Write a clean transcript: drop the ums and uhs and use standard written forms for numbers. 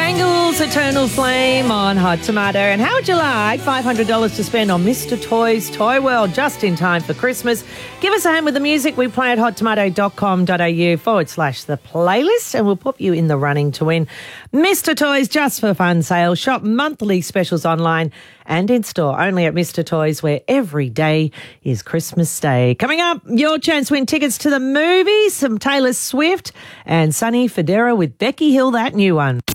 Bangles, Eternal Flame on Hot Tomato. And how would you like $500 to spend on Mr. Toys Toy World just in time for Christmas? Give us a hand with the music. We play at hottomato.com.au/the playlist and we'll put you in the running to win Mr. Toys Just for Fun sale. Shop monthly specials online and in store only at Mr. Toys, where every day is Christmas Day. Coming up, your chance to win tickets to the movies, some Taylor Swift and Sonny Fodera with Becky Hill, that new one.